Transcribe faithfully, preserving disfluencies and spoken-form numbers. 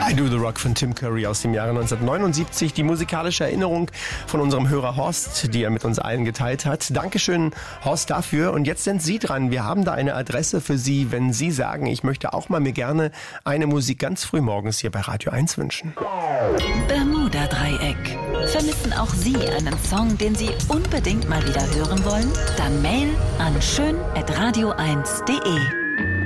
I Do The Rock von Tim Curry aus dem Jahre neunzehnhundertneunundsiebzig. Die musikalische Erinnerung von unserem Hörer Horst, die er mit uns allen geteilt hat. Dankeschön, Horst, dafür. Und jetzt sind Sie dran. Wir haben da eine Adresse für Sie, wenn Sie sagen, ich möchte auch mal mir gerne eine Musik ganz früh morgens hier bei Radio eins wünschen. Bermuda-Dreieck. Vermissen auch Sie einen Song, den Sie unbedingt mal wieder hören wollen? Dann Mail an schön at radio eins punkt de.